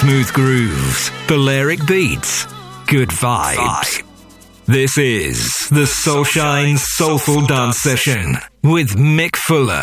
smooth grooves, Balearic beats, good vibes. This is the Soulshine Soulful Dance Session with Mick Fuller.